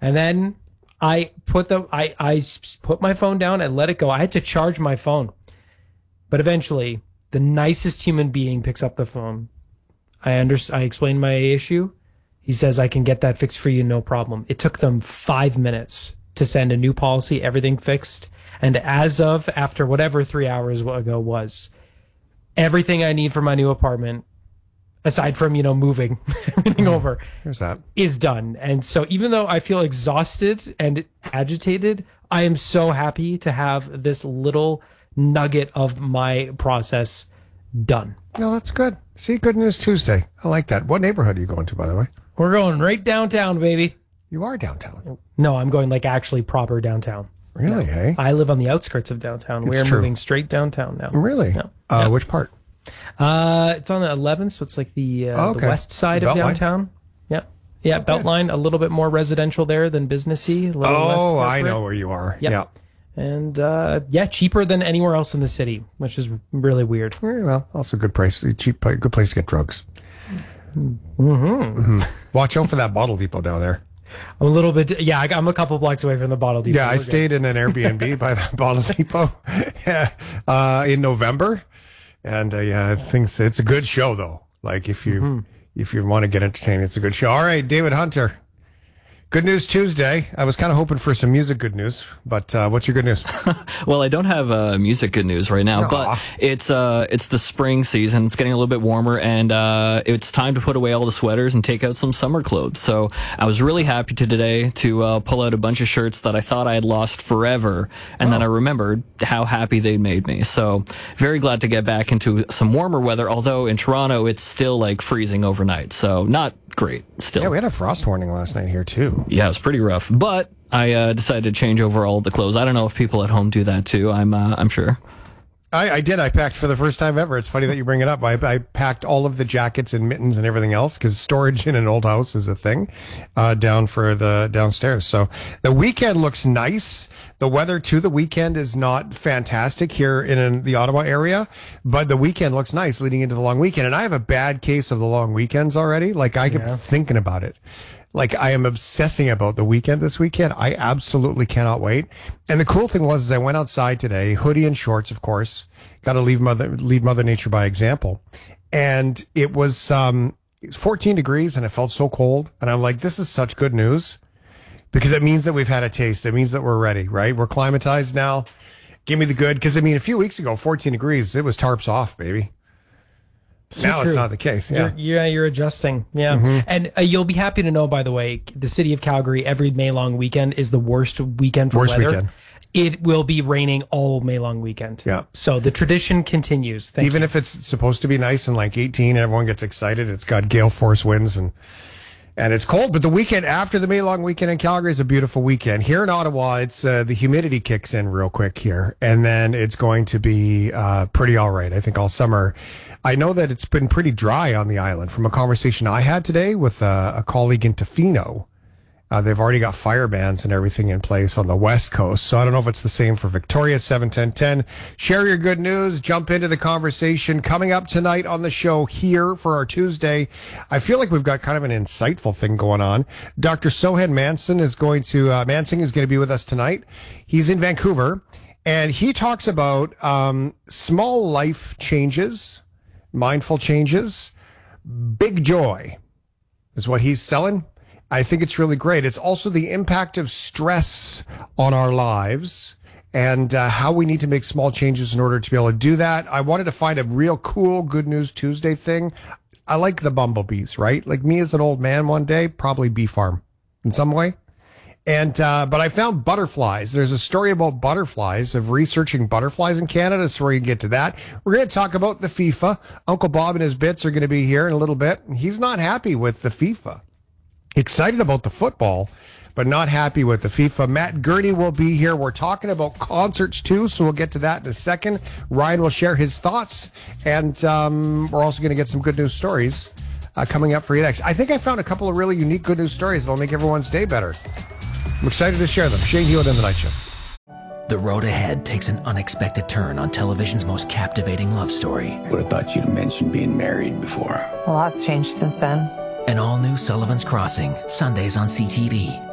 And then I put my phone down and let it go. I had to charge my phone. But eventually, the nicest human being picks up the phone. I explained my issue. He says, I can get that fixed for you, no problem. It took them 5 minutes to send a new policy, everything fixed. And as of after whatever 3 hours ago was, everything I need for my new apartment, aside from, moving everything over, is done. And so even though I feel exhausted and agitated, I am so happy to have this little nugget of my process done. No, that's good. See, Good News Tuesday. I like that. What neighborhood are you going to, by the way? We're going right downtown, baby. You are downtown? No, I'm going actually proper downtown. Really, hey? I live on the outskirts of downtown. We're moving straight downtown now. Really? Yeah. Which part? It's on the 11th, so it's like the west side of downtown. Yeah, Beltline, a little bit more residential there than businessy. Oh, I know where you are. Yep. Yeah. And cheaper than anywhere else in the city, which is really weird. Well, also good price, good place to get drugs. Watch out for that Bottle Depot down there. I'm a little bit, I'm a couple blocks away from the Bottle Depot. Yeah, I stayed in an Airbnb by the Bottle Depot in November, and it's a good show though. Like if you want to get entertained, it's a good show. All right, David Hunter. Good News Tuesday. I was kind of hoping for some music good news, but what's your good news? Well, I don't have music good news right now, but it's the spring season. It's getting a little bit warmer, and it's time to put away all the sweaters and take out some summer clothes. So I was really happy today to pull out a bunch of shirts that I thought I had lost forever, and then I remembered how happy they made me. So very glad to get back into some warmer weather, although in Toronto it's still like freezing overnight, so not great still. Yeah, we had a frost warning last night here too. Yeah, it was pretty rough, but I decided to change over all the clothes. I don't know if people at home do that too. I'm sure. I did. I packed for the first time ever. It's funny that you bring it up. I packed all of the jackets and mittens and everything else because storage in an old house is a thing down for the downstairs. So the weekend looks nice. The weather to the weekend is not fantastic here in the Ottawa area, but the weekend looks nice leading into the long weekend. And I have a bad case of the long weekends already. Like I keep thinking about it. Like I am obsessing about the weekend this weekend. I absolutely cannot wait. And the cool thing was I went outside today, hoodie and shorts, of course. Got to lead Mother Nature by example. And it was 14 degrees and it felt so cold. And I'm like, this is such good news because it means that we've had a taste. It means that we're ready, right? We're climatized now. Give me the good. Because I mean, a few weeks ago, 14 degrees, it was tarps off, baby. So now true. It's not the case. Yeah, you're adjusting. Yeah, and you'll be happy to know, by the way, the city of Calgary every May long weekend is the worst weekend for weather. Weekend. It will be raining all May long weekend. Yeah. So the tradition continues. Even if it's supposed to be nice and like 18, everyone gets excited. It's got gale force winds and it's cold. But the weekend after the May long weekend in Calgary is a beautiful weekend. Here in Ottawa, it's the humidity kicks in real quick here, and then it's going to be pretty all right. I think all summer. I know that it's been pretty dry on the island from a conversation I had today with a colleague in Tofino. They've already got fire bans and everything in place on the West Coast. So I don't know if it's the same for Victoria. 71010. Share your good news. Jump into the conversation. Coming up tonight on the show here for our Tuesday, I feel like we've got kind of an insightful thing going on. Dr. Sohan Mansing is going to be with us tonight. He's in Vancouver, and he talks about small life changes, mindful changes, big joy is what he's selling. I think it's really great. It's also the impact of stress on our lives and how we need to make small changes in order to be able to do that. I wanted to find a real cool Good News Tuesday thing. I like the bumblebees, right? Like me as an old man one day, probably bee farm in some way. And but I found butterflies. There's a story about butterflies, of researching butterflies in Canada, so we're going to get to that. We're going to talk about the FIFA. Uncle Bob and his bits are going to be here in a little bit. He's not happy with the FIFA. Excited about the football, but not happy with the FIFA. Matt Gurney will be here. We're talking about concerts too, so we'll get to that in a second. Ryan will share his thoughts, and we're also going to get some good news stories coming up for you next. I think I found a couple of really unique good news stories that'll make everyone's day better. I'm excited to share them. Shane Hewitt in the Night Shift. The road ahead takes an unexpected turn on television's most captivating love story. Would have thought you'd mentioned being married before. A lot's changed since then. An all-new Sullivan's Crossing, Sundays on CTV.